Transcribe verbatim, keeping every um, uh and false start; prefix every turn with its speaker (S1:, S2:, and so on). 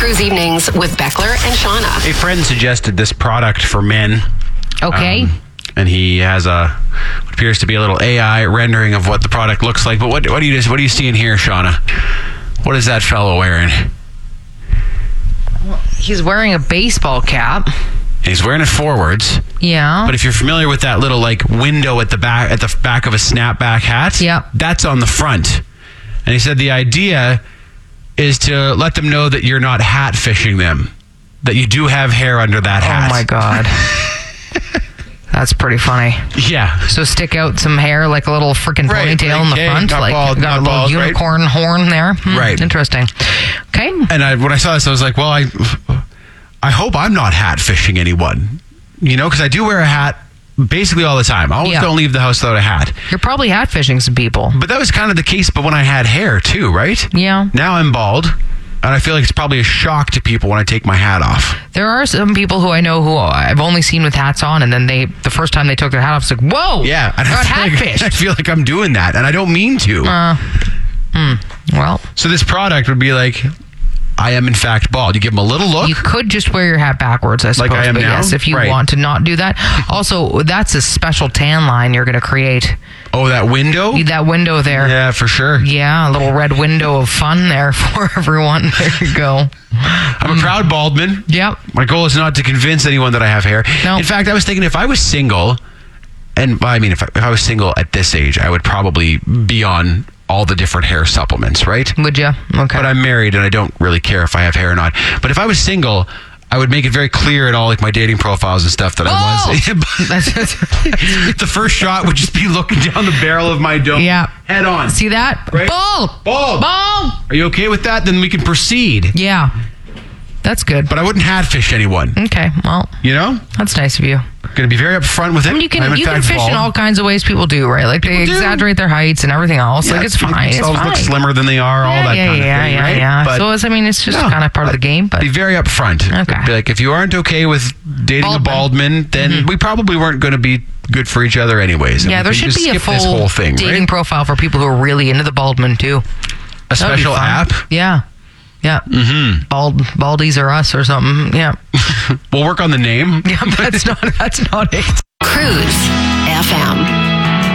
S1: Cruise Evenings with Beckler and Shauna.
S2: A friend suggested this product for men.
S3: Okay.
S2: Um, and he has a what appears to be a little A I rendering of what the product looks like. But what what do you what do you see in here, Shauna? What is that fellow wearing?
S3: He's wearing a baseball cap.
S2: And he's wearing it forwards.
S3: Yeah.
S2: But if you're familiar with that little like window at the back at the back of a snapback hat,
S3: Yep.
S2: that's on the front. And he said the idea is to let them know that you're not hat fishing them, that you do have hair under that hat.
S3: Oh my God. That's pretty funny.
S2: Yeah.
S3: So stick out some hair like a little freaking
S2: Right,
S3: ponytail
S2: like,
S3: in the
S2: hey,
S3: front,
S2: not
S3: like
S2: bald,
S3: got
S2: not
S3: a little
S2: bald, right?
S3: unicorn horn there. Hmm,
S2: Right.
S3: Interesting. Okay.
S2: And I, when I saw this, I was like, well, I, I hope I'm not hat fishing anyone, you know, because I do wear a hat basically all the time. I always
S3: Yeah.
S2: don't leave the house without a hat.
S3: You're probably hat fishing some people.
S2: But that was kind of the case, but when I had hair too, right?
S3: Yeah.
S2: Now I'm bald, and I feel like it's probably a shock to people when I take my hat off.
S3: There are some people who I know who I've only seen with hats on, and then they, the first time they took their hat off, it's like, whoa,
S2: Yeah. And I
S3: got
S2: feel
S3: hat
S2: like,
S3: fished.
S2: I feel like I'm doing that, and I don't mean to.
S3: Uh, hmm, well,
S2: So this product would be like, I am in fact bald. You give them a little look.
S3: you could just wear your hat backwards, I suppose.
S2: Like I am
S3: but
S2: now?
S3: yes, if you
S2: Right.
S3: want to not do that. Also, that's a special tan line you're going to create.
S2: Oh, that window?
S3: That window there.
S2: Yeah, for sure.
S3: Yeah, a little red window of fun there for everyone. There you go.
S2: I'm a proud bald man.
S3: Yep.
S2: My goal is not to convince anyone that I have hair.
S3: No.
S2: In fact, I was thinking if I was single, and I mean, if I, if I was single at this age, I would probably be on all the different hair supplements, right?
S3: Would you? Okay.
S2: But I'm married and I don't really care if I have hair or not. But if I was single, I would make it very clear in all like my dating profiles and stuff that
S3: Oh!
S2: I was.
S3: That's just,
S2: The first shot would just be looking down the barrel of my dome.
S3: Yeah.
S2: Head on.
S3: see that?
S2: Right.
S3: Bald.
S2: Bald.
S3: Bald.
S2: Are you okay with that? Then we can proceed.
S3: Yeah. That's good.
S2: But I wouldn't hat fish anyone.
S3: Okay. Well,
S2: You know?
S3: that's nice of you.
S2: Going to be very upfront with it.
S3: I mean, you can
S2: I'm in
S3: you can
S2: fact
S3: fish
S2: bald.
S3: in all kinds of ways. People do, right? Like they
S2: People do.
S3: exaggerate their heights and everything else.
S2: Yeah,
S3: like it's
S2: make
S3: fine. It's
S2: themselves
S3: fine.
S2: look slimmer than they are, all
S3: yeah,
S2: that
S3: yeah,
S2: kind
S3: yeah,
S2: of thing,
S3: yeah,
S2: right?
S3: yeah.
S2: But
S3: so it's, I mean, it's just
S2: no,
S3: kind of part of the game. But
S2: be very upfront.
S3: Okay.
S2: Be like, if you aren't okay with dating
S3: Bald
S2: a bald man, then
S3: Mm-hmm.
S2: we probably weren't going to be good for each other anyways. And
S3: yeah,
S2: we
S3: there
S2: can
S3: should
S2: just
S3: be a
S2: skip
S3: full
S2: this whole thing,
S3: dating
S2: right?
S3: profile for people who are really into the Baldman too.
S2: A
S3: That would be
S2: special
S3: fun.
S2: app.
S3: Yeah. Yeah. Mm-hmm. Bald Baldies are us or something. Yeah.
S2: We'll work on the name.
S3: Yeah, that's not that's not it.
S1: Cruise F M.